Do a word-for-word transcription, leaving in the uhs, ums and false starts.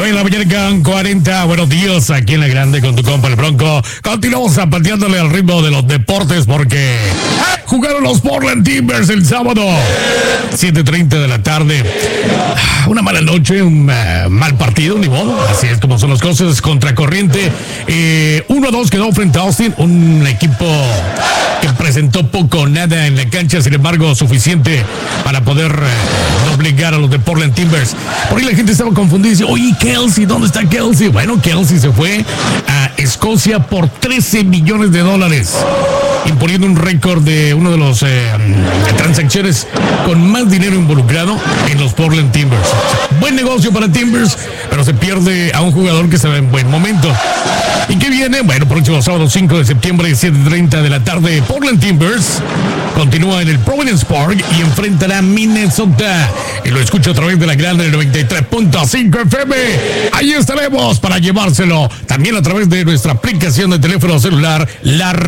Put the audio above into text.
nueve de la mañana con cuarenta. Buenos días, aquí en La Grande con tu compa el Bronco. Continuamos zapateándole al ritmo de los deportes porque jugaron los Portland Timbers el sábado, siete treinta de la tarde. Una mala noche, un uh, mal partido, ni modo. Así es como son las cosas, contracorriente. Eh, uno a dos quedó frente a Austin, un equipo que presentó poco o nada en la cancha, sin embargo suficiente para poder uh, obligar a los de Portland Timbers. Por ahí la gente estaba confundida y dice, oye, Kelsey, ¿dónde está Kelsey? Bueno, Kelsey se fue a Escocia por trece millones de dólares, imponiendo un récord de uno de los eh, transacciones con más dinero involucrado en los Portland Timbers. Buen negocio para Timbers, pero se pierde a un jugador que estaba en buen momento. ¿Y qué viene? Bueno, próximo sábado cinco de septiembre, siete treinta de la tarde, Portland Timbers continúa en el Providence Park y enfrentará a Minnesota. Y lo escucho a través de La Grande del noventa y tres punto cinco F M. Ahí estaremos para llevárselo. También a través de nuestra aplicación de teléfono celular, La